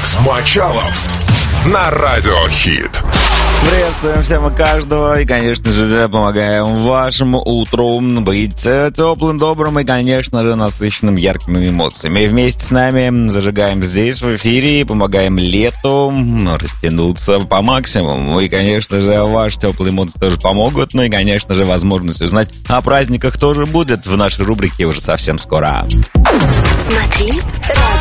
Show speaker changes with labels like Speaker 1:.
Speaker 1: Макс Мачалов на Радио Хит.
Speaker 2: Приветствуем всем и каждого, и, конечно же, помогаем вашему утру быть теплым, добрым и, конечно же, насыщенным яркими эмоциями. И вместе с нами зажигаем здесь, в эфире, и помогаем лету растянуться по максимуму. И, конечно же, ваши теплые эмоции тоже помогут. Ну и, конечно же, возможность узнать о праздниках тоже будет в нашей рубрике уже совсем скоро.
Speaker 3: Смотри, радио.